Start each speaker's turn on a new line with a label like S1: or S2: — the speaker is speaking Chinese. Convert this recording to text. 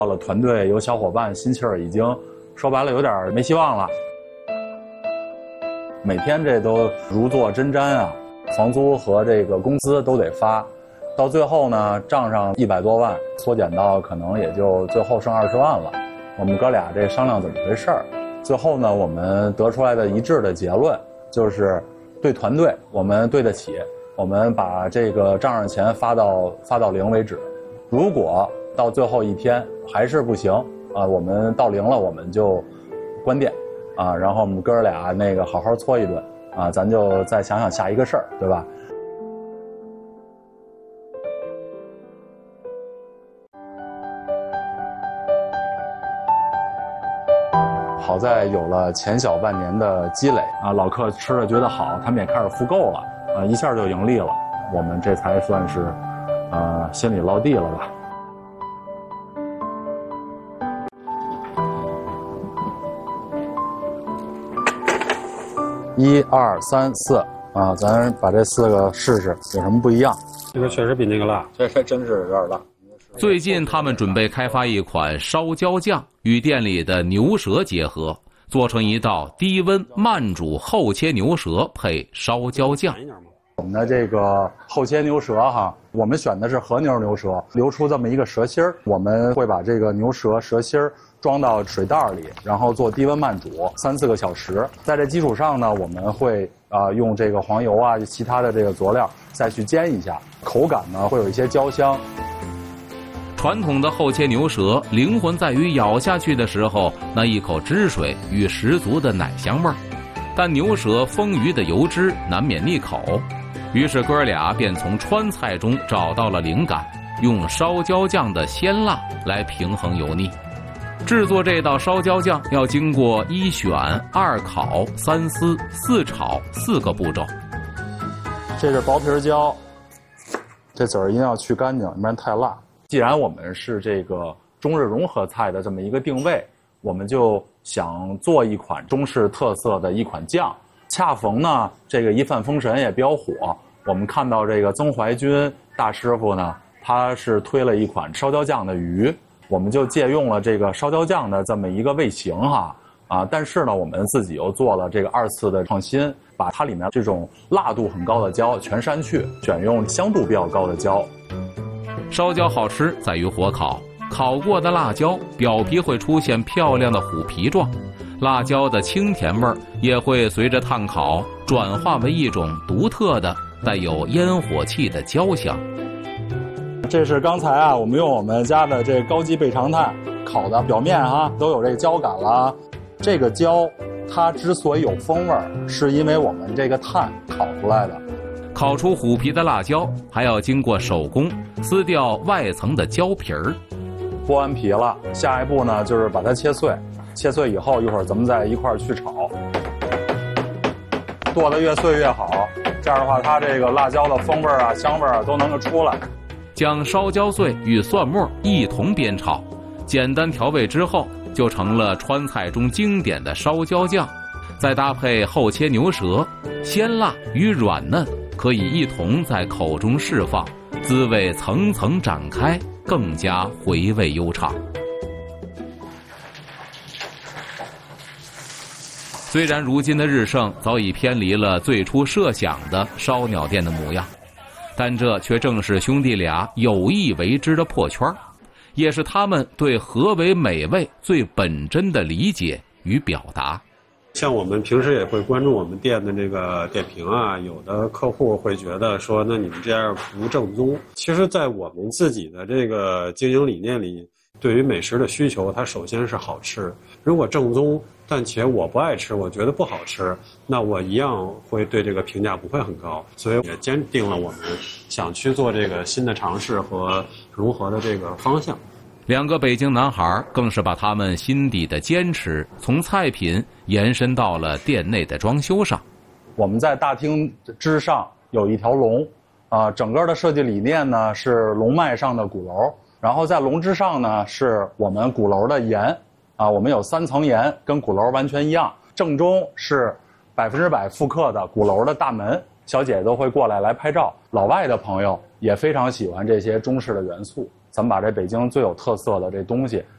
S1: 到了团队有小伙伴，心气儿已经说白了有点没希望了。每天这都如坐针毡啊，房租和这个工资都得发，到最后呢，账上100多万，缩减到可能也就最后剩20万了。我们哥俩这商量怎么回事儿，最后呢，我们得出来的一致的结论就是，对团队我们对得起，我们把这个账上钱发到零为止。如果到最后一天还是不行啊，我们到零了我们就关店啊，然后我们哥俩那个好好搓一顿啊，咱就再想想下一个事儿，对吧？好在有了前小半年的积累啊，老客吃了觉得好，他们也开始复购了啊，一下就盈利了，我们这才算是心里落地了吧。1、2、3、4啊，咱把这4个试试有什么不一样。
S2: 这个确实比那个辣，
S1: 这真是有点辣。
S3: 最近他们准备开发一款烧焦酱，与店里的牛舌结合，做成一道低温慢煮厚切牛舌配烧焦酱。
S1: 我们的这个厚切牛舌哈，我们选的是和牛舌，留出这么一个舌心儿。我们会把这个牛舌舌心儿装到水袋里，然后做低温慢煮3、4个小时。在这基础上呢，我们会用这个黄油啊，其他的这个佐料再去煎一下，口感呢会有一些焦香。
S3: 传统的厚切牛舌灵魂在于咬下去的时候那一口汁水与十足的奶香味儿，但牛舌丰腴的油脂难免腻口，于是哥俩便从川菜中找到了灵感，用烧焦酱的鲜辣来平衡油腻。制作这道烧焦酱要经过1选、2烤、3丝、4炒4个步骤。
S1: 这是薄皮椒，这籽儿一定要去干净，要不然太辣。既然我们是这个中日融合菜的这么一个定位，我们就想做一款中式特色的一款酱。恰逢呢，这个一饭封神也比较火，我们看到这个曾怀军大师傅呢，他是推了一款烧焦酱的鱼，我们就借用了这个烧焦酱的这么一个味型哈啊，但是呢，我们自己又做了这个2次的创新，把它里面这种辣度很高的椒全删去，选用香度比较高的椒。
S3: 烧焦好吃在于火烤，烤过的辣椒表皮会出现漂亮的虎皮状，辣椒的清甜味儿也会随着炭烤转化为一种独特的带有烟火气的焦香。
S1: 这是刚才我们用我们家的这个高级倍长炭烤的，表面都有这个焦感了。这个焦它之所以有风味儿，是因为我们这个炭烤出来的。
S3: 烤出虎皮的辣椒还要经过手工撕掉外层的焦皮儿。
S1: 剥完皮了，下一步呢就是把它切碎，切碎以后一会儿咱们再一块儿去炒，剁得越碎越好，这样的话它这个辣椒的风味啊、香味啊都能够出来。
S3: 将烧焦碎与蒜末一同煸炒，简单调味之后就成了川菜中经典的烧焦酱，再搭配厚切牛舌，鲜辣与软嫩可以一同在口中释放，滋味层层展开，更加回味悠长。虽然如今的日盛早已偏离了最初设想的烧鸟店的模样，但这却正是兄弟俩有意为之的破圈，也是他们对何为美味最本真的理解与表达。
S2: 像我们平时也会关注我们店的这个点评啊，有的客户会觉得说，那你们这样不正宗。其实在我们自己的这个经营理念里，对于美食的需求，它首先是好吃。如果正宗，但且我不爱吃，我觉得不好吃，那我一样会对这个评价不会很高。所以也坚定了我们想去做这个新的尝试和融合的这个方向。
S3: 两个北京男孩更是把他们心底的坚持从菜品延伸到了店内的装修上。
S1: 我们在大厅之上有一条龙，整个的设计理念呢是龙脉上的鼓楼，然后在龙之上呢是我们鼓楼的檐，我们有3层檐，跟鼓楼完全一样。正中是100%复刻的鼓楼的大门，小姐姐都会过来拍照。老外的朋友也非常喜欢这些中式的元素。咱们把这北京最有特色的这东西